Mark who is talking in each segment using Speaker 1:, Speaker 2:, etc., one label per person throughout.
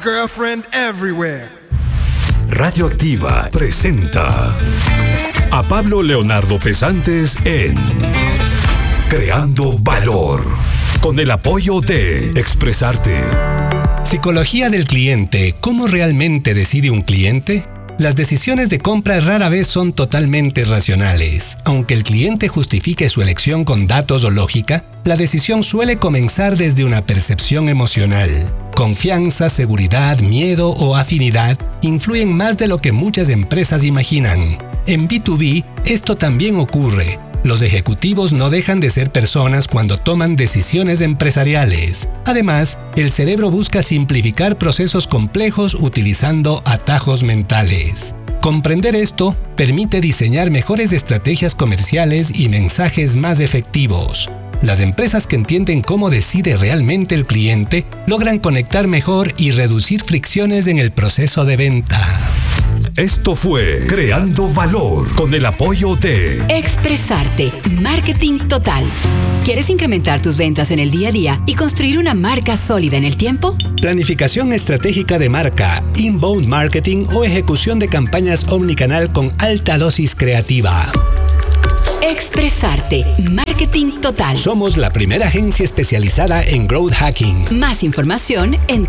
Speaker 1: girlfriend everywhere.
Speaker 2: Radioactiva presenta a Pablo Leonardo Pesantes en Creando Valor, con el apoyo de Expresarte.
Speaker 3: Psicología del cliente. ¿Cómo realmente decide un cliente? Las decisiones de compra rara vez son totalmente racionales. Aunque el cliente justifique su elección con datos o lógica, la decisión suele comenzar desde una percepción emocional. Confianza, seguridad, miedo o afinidad influyen más de lo que muchas empresas imaginan. En B2B, esto también ocurre. Los ejecutivos no dejan de ser personas cuando toman decisiones empresariales. Además, el cerebro busca simplificar procesos complejos utilizando atajos mentales. Comprender esto permite diseñar mejores estrategias comerciales y mensajes más efectivos. Las empresas que entienden cómo decide realmente el cliente logran conectar mejor y reducir fricciones en el proceso de venta.
Speaker 2: Esto fue Creando Valor, con el apoyo de
Speaker 4: Expresarte, Marketing Total. ¿Quieres incrementar tus ventas en el día a día y construir una marca sólida en el tiempo?
Speaker 3: Planificación estratégica de marca, inbound marketing o ejecución de campañas omnicanal con alta dosis creativa.
Speaker 4: Expresarte, Marketing Total.
Speaker 3: Somos la primera agencia especializada en growth hacking.
Speaker 4: Más información en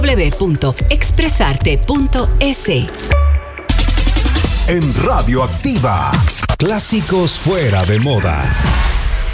Speaker 4: www.expresarte.es.
Speaker 2: En Radioactiva, clásicos fuera de moda.